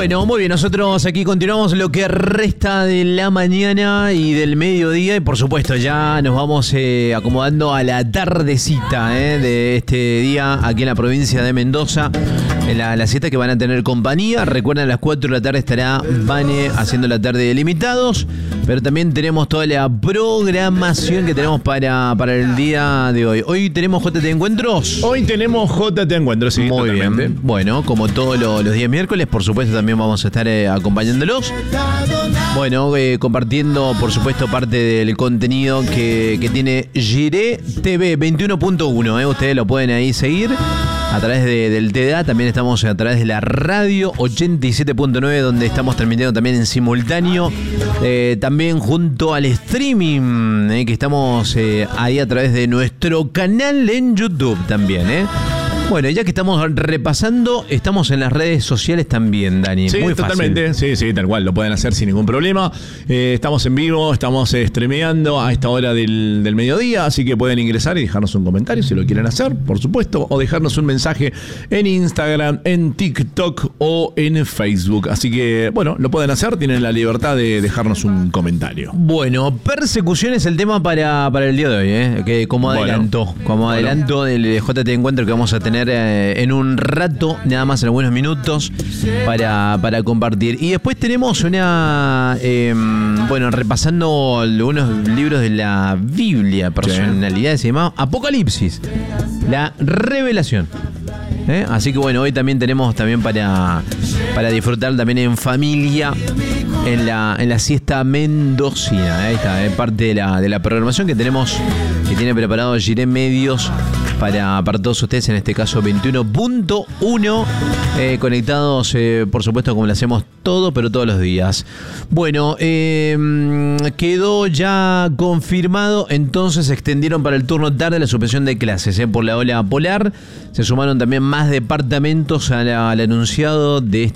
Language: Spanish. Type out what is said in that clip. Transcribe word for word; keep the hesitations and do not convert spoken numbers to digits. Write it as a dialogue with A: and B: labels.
A: Bueno, muy bien, nosotros aquí continuamos lo que resta de la mañana y del mediodía y por supuesto ya nos vamos eh, acomodando a la tardecita eh, de este día aquí en la provincia de Mendoza, en la, la siesta que van a tener compañía. Recuerden, a las cuatro de la tarde estará Vane haciendo la tarde de Limitados, pero también tenemos toda la programación que tenemos para, para el día de hoy. Hoy tenemos J T Encuentros.
B: Hoy tenemos J T Encuentros, sí,
A: muy
B: totalmente.
A: bien. Bueno, como todos lo, los días miércoles, por supuesto también vamos a estar eh, acompañándolos. Bueno, eh, compartiendo por supuesto parte del contenido que, que tiene Giré T V veintiuno punto uno. Eh, ustedes lo pueden ahí seguir a través de, del T D A. También estamos a través de la radio ochenta y siete punto nueve, donde estamos transmitiendo también en simultáneo. Eh, también junto al streaming, eh, que estamos eh, ahí a través de nuestro canal en YouTube también, ¿eh? Bueno, ya que estamos repasando, estamos en las redes sociales también, Dani.
B: Sí,
A: muy
B: totalmente.
A: fácil.
B: Sí, sí, tal cual. Lo pueden hacer sin ningún problema. Eh, estamos en vivo, estamos eh, streameando a esta hora del, del mediodía, así que pueden ingresar y dejarnos un comentario si lo quieren hacer, por supuesto, o dejarnos un mensaje en Instagram, en TikTok o en Facebook. Así que, bueno, lo pueden hacer, tienen la libertad de dejarnos un comentario.
A: Bueno, persecución es el tema para, para el día de hoy, ¿eh? Que como
B: Bueno.
A: adelanto, como
B: Bueno.
A: adelanto del J T Encuentro que vamos a tener eh, en un rato, nada más en algunos minutos, para, para compartir. Y después tenemos una, eh, bueno, repasando algunos libros de la Biblia, personalidades, se llama Apocalipsis, la revelación. ¿Eh? Así que bueno, hoy también tenemos también para, para disfrutar también en familia en la, en la siesta mendocina. Ahí está, es parte de la, de la programación que tenemos, que tiene preparado Giré Medios para, para todos ustedes, en este caso veintiuno punto uno, eh, conectados, eh, por supuesto, como lo hacemos todo, pero todos los días. Bueno, eh, quedó ya confirmado, entonces se extendieron para el turno tarde la suspensión de clases eh, por la ola polar. Se sumaron también más departamentos al, al anunciado de